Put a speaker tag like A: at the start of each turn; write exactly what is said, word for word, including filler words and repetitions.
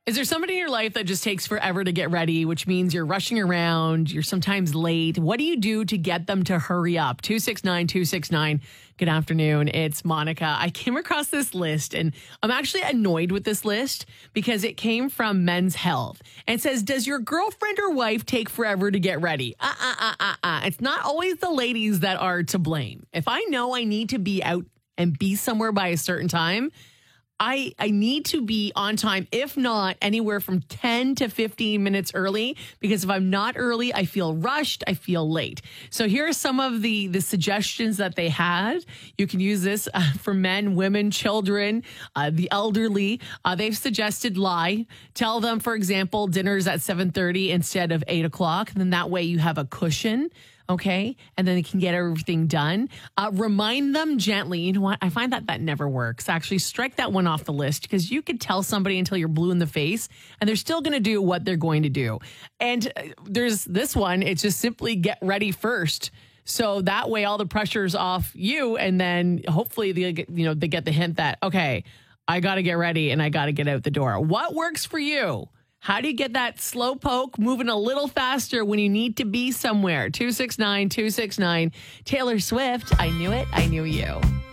A: Is there somebody in your life that just takes forever to get ready, which means you're rushing around, you're sometimes late? What do you do to get them to hurry up? two six nine, two six nine. Good afternoon. It's Monica. I came across this list and I'm actually annoyed with this list because it came from Men's Health. And it says, does your girlfriend or wife take forever to get ready? Uh, uh, uh, uh, uh. It's not always the ladies that are to blame. If I know I need to be out and be somewhere by a certain time, I, I need to be on time, if not anywhere from ten to fifteen minutes early, because if I'm not early, I feel rushed, I feel late. So here are some of the, the suggestions that they had. You can use this uh, for men, women, children, uh, the elderly. Uh, they've suggested lie. Tell them, for example, dinner's at seven thirty instead of eight o'clock. And then that way you have a cushion. Okay. And then they can get everything done. Uh, remind them gently. You know what? I find that that never works. Actually, strike that one off the list because you could tell somebody until you're blue in the face and they're still going to do what they're going to do. And uh, there's this one. It's just simply get ready first. So that way all the pressure's off you. And then hopefully they get, you know, they get the hint that, okay, I got to get ready and I got to get out the door. What works for you? How do you get that slow poke moving a little faster when you need to be somewhere? two six nine, two six nine. Taylor Swift, I knew it, I knew you.